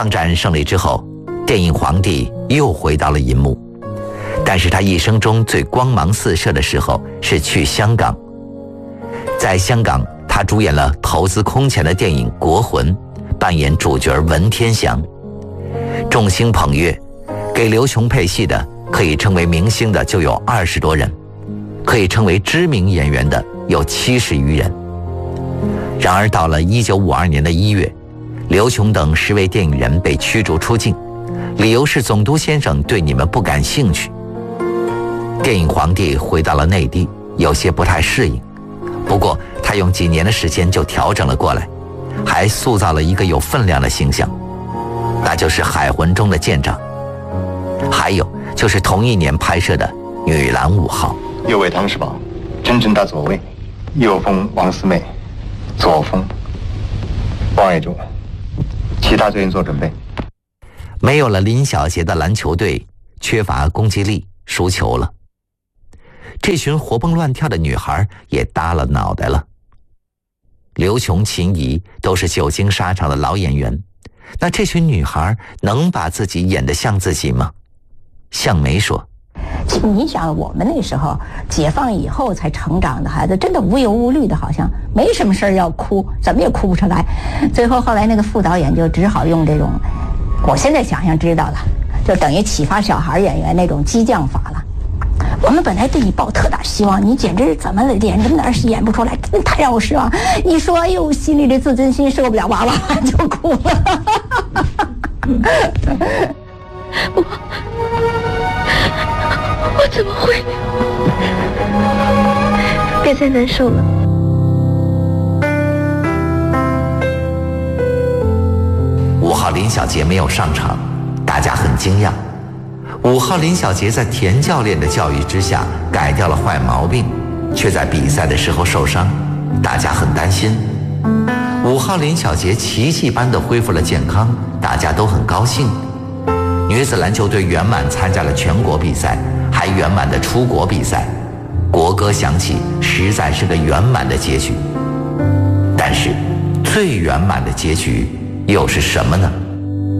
抗战胜利之后，电影皇帝又回到了银幕，但是他一生中最光芒四射的时候是去香港。在香港，他主演了投资空前的电影《国魂》，扮演主角文天祥。众星捧月，给刘琼配戏的可以称为明星的就有20多人，可以称为知名演员的有70余人。然而到了1952年的1月，刘琼等10位电影人被驱逐出境，理由是总督先生对你们不感兴趣。电影皇帝回到了内地，有些不太适应，不过他用几年的时间就调整了过来，还塑造了一个有分量的形象，那就是海魂中的舰长。还有就是同一年拍摄的《女篮5号》。 右卫汤世宝，真正大左卫；右锋王思妹，左锋王野柱。其他队员做准备。 没有了林小杰的篮球队，缺乏攻击力，输球了。这群活蹦乱跳的女孩也耷了脑袋了。刘琼、秦怡都是久经沙场的老演员，那这群女孩能把自己演得像自己吗？向梅说， 你想我们那时候解放以后才成长的孩子，真的无忧无虑的，好像没什么事儿要哭，怎么也哭不出来。最后后来那个副导演就只好用这种，我现在想想知道了，就等于启发小孩演员那种激将法了。我们本来对你抱特大希望，你简直怎么演这么点演不出来，真太让我失望。一说哎呦，心里的自尊心受不了，哇哇就哭了。 我怎么会？别再难受了。 5号林小杰没有上场，大家很惊讶。5号林小杰在田教练的教育之下改掉了坏毛病，却在比赛的时候受伤，大家很担心。5号林小杰奇迹般地恢复了健康，大家都很高兴。女子篮球队圆满参加了全国比赛，还圆满的出国比赛，国歌响起，实在是个圆满的结局。但是最圆满的结局又是什么呢？